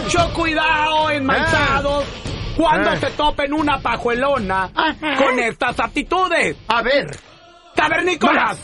Mucho cuidado, enmaizados, cuando se topen una pajuelona con estas aptitudes. A ver. ¡Cavernícolas!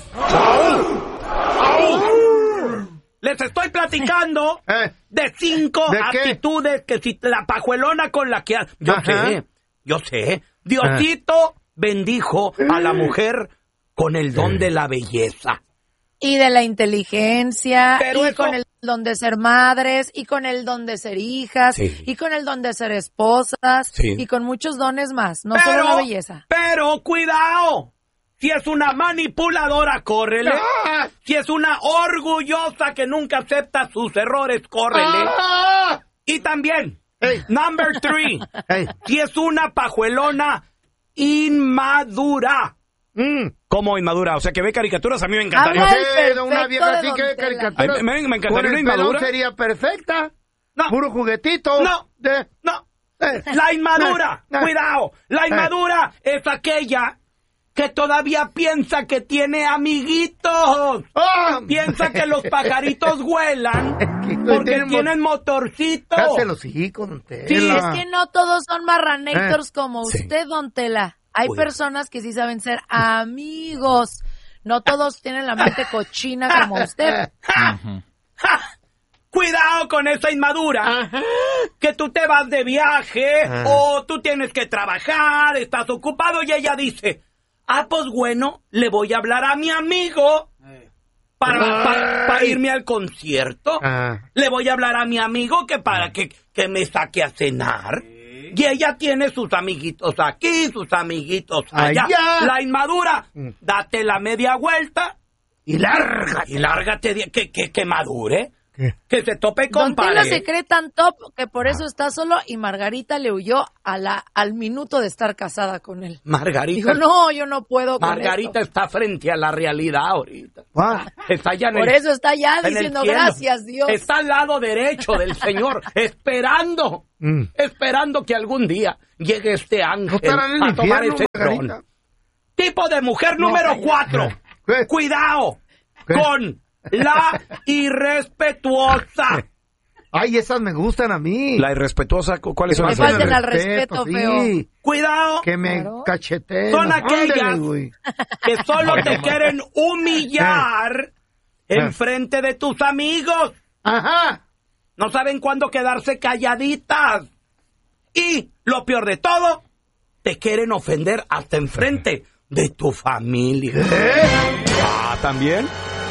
Les estoy platicando de 5 aptitudes que si la pajuelona con la que... Yo sé. Diosito bendijo a la mujer con el don de la belleza. Y de la inteligencia, Pero y con el don de ser madres, y con el don de ser hijas, y con el don de ser esposas, y con muchos dones más, no solo la belleza. Pero cuidado, si es una manipuladora, córrele. Si es una orgullosa que nunca acepta sus errores, córrele. Y también, number 3, si es una pajuelona inmadura. ¿Cómo inmadura? O sea, que ve caricaturas, a mí me encantaría. Una vieja así que ve caricaturas. Me encantaría una inmadura. Sería perfecta. No. Puro juguetito. No. La inmadura. Cuidado. La inmadura es aquella que todavía piensa que tiene amiguitos. Piensa que los pajaritos vuelan porque tienen motorcitos. Cállate los hijos, don Tela. Sí, es que no todos son marranators como usted, don Tela. Hay personas que sí saben ser amigos. No todos tienen la mente cochina como usted. Cuidado con esa inmadura. Que tú te vas de viaje o tú tienes que trabajar, estás ocupado y ella dice, pues bueno, le voy a hablar a mi amigo para irme al concierto. Le voy a hablar a mi amigo que para que me saque a cenar. Y ella tiene sus amiguitos aquí, sus amiguitos allá. La inmadura, date la media vuelta y lárgate, que madure. ¿Qué? Que se tope con pared. Don Tela se cree tan top que por eso está solo y Margarita le huyó al minuto de estar casada con él. Margarita. Dijo, no, yo no puedo con Margarita esto. está frente a la realidad ahorita. Está allá por eso está allá diciendo gracias, Dios. Está al lado derecho del Señor, esperando que algún día llegue este ángel a tomar ese trono. Tipo de mujer número 4. Cuidado con la irrespetuosa. Ay, esas me gustan a mí. La irrespetuosa, ¿cuáles son? Me faltan al respeto, feo. Cuidado. Que me cacheteen. Son aquellas que solo te quieren humillar enfrente de tus amigos. No saben cuándo quedarse calladitas. Y lo peor de todo, te quieren ofender hasta enfrente de tu familia. ¿También?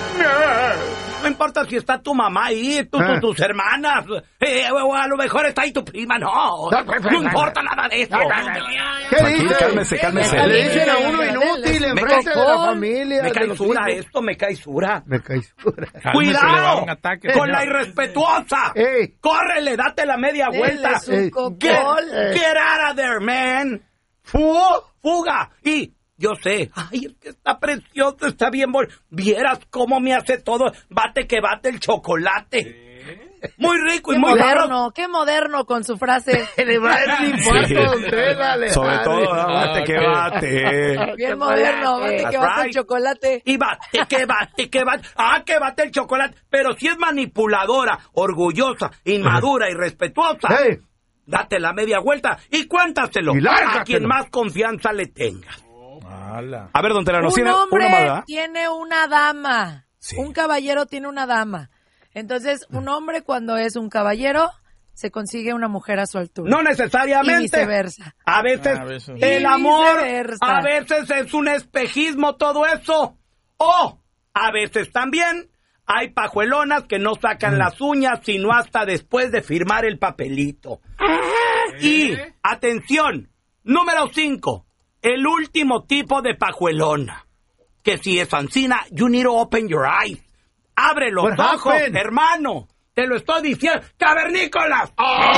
No importa si está tu mamá ahí, tus hermanas, o a lo mejor está ahí tu prima, no importa nada de eso. ¿Qué dice? Cálmese. Le dicen a uno inútil enfrente de la familia. Me cae sura esto, me cae sura. Cuidado con la irrespetuosa. Córrele, date la media vuelta. Get out of there, man. Fuga. Y yo sé, es que está precioso, está bien bonito. Vieras cómo me hace todo, bate que bate el chocolate. Muy rico y muy moderno, qué moderno con su frase. Le va a dar un infarto, don Tela. Sobre todo, bate que bate. Bien moderno, bate que bate el chocolate. Y bate que bate. Que bate el chocolate. Pero si es manipuladora, orgullosa, inmadura, irrespetuosa, date la media vuelta y cuéntaselo a quien más confianza le tenga. A ver, don Tela, un hombre tiene una dama. Un caballero tiene una dama. Entonces, un hombre cuando es un caballero se consigue una mujer a su altura. No necesariamente. Y viceversa. A veces el amor, a veces es un espejismo todo eso. O a veces también hay pajuelonas que no sacan las uñas sino hasta después de firmar el papelito. Y, atención, número 5. El último tipo de pajuelona. Que si es ancina, you need to open your eyes. Abre los ojos, hermano. Te lo estoy diciendo. ¡Cavernícolas!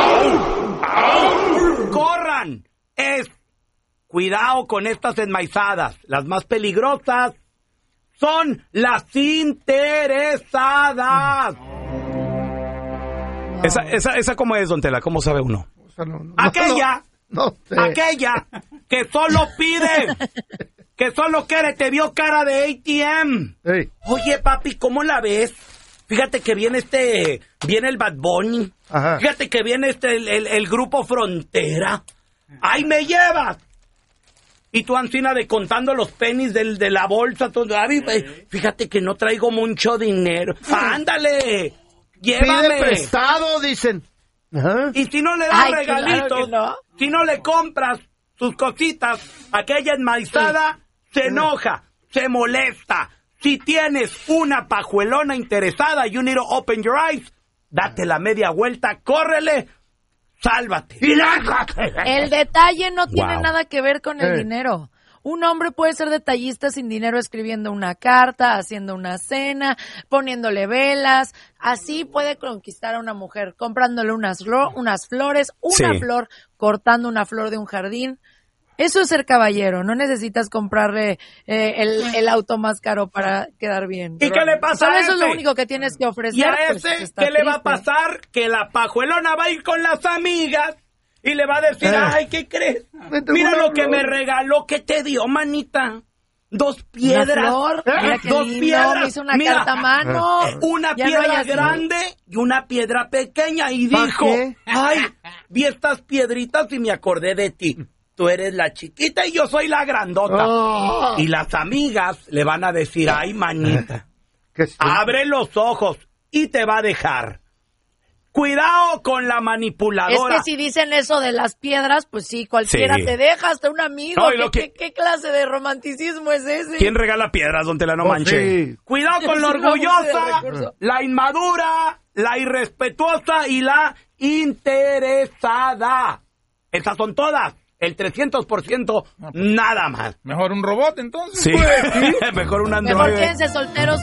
¡Corran! Cuidado con estas enmaizadas. Las más peligrosas son las interesadas. ¿Esa cómo es, don Tela? ¿Cómo sabe uno? Aquella que solo pide, que solo quiere, te vio cara de ATM. Oye, papi, ¿cómo la ves? Fíjate que viene el Bad Bunny. Ajá. Fíjate que viene el grupo Frontera. ¡Ahí me llevas! Y tú, Ancina, de contando los pennies de la bolsa. Todo. Fíjate que no traigo mucho dinero. ¡Ándale! ¡Llévame! Pide prestado, dicen. Ajá. Y si no le das regalitos, claro si no le compras sus cositas, aquella enmaizada, se enoja, se molesta. Si tienes una pajuelona interesada, you need to open your eyes, date la media vuelta, córrele, sálvate. El detalle no tiene nada que ver con el dinero. Un hombre puede ser detallista sin dinero, escribiendo una carta, haciendo una cena, poniéndole velas. Así puede conquistar a una mujer, comprándole unas flores, flor, cortando una flor de un jardín. Eso es ser caballero. No necesitas comprarle el auto más caro para quedar bien. ¿Y qué le pasa a ese? Eso es lo único que tienes que ofrecer. ¿Y a ese qué le va a pasar? Que la pajuelona va a ir con las amigas y le va a decir, ay, ¿qué crees? Mira lo que me regaló, ¿qué te dio, manita? 2 piedras. ¿Una flor? Mira qué 2 lindo, piedras. me hizo una carta a mano. Una piedra grande y una piedra pequeña. Y dijo, ay, vi estas piedritas y me acordé de ti. Tú eres la chiquita y yo soy la grandota. Y las amigas le van a decir, ay, manita, abre los ojos y te va a dejar. Cuidado con la manipuladora. Es que si dicen eso de las piedras, pues sí, cualquiera te deja, hasta un amigo. No, ¿Qué clase de romanticismo es ese? ¿Quién regala piedras, don Tela, no manche? Sí. Cuidado con la orgullosa, la inmadura, la irrespetuosa y la interesada. Esas son todas. El 300%, nada más. Mejor un robot, entonces. Sí. Mejor un androide. Mejor quédense solteros